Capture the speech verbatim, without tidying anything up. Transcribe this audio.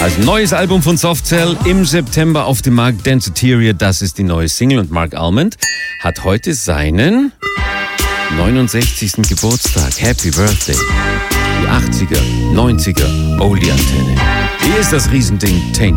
Also neues Album von Softcell im September auf dem Markt. Danceteria, das ist die neue Single. Und Mark Almond hat heute seinen neunundsechzigsten Geburtstag. Happy Birthday. Die achtziger, neunziger Oldie-Antenne. Hier ist das Riesending Taint.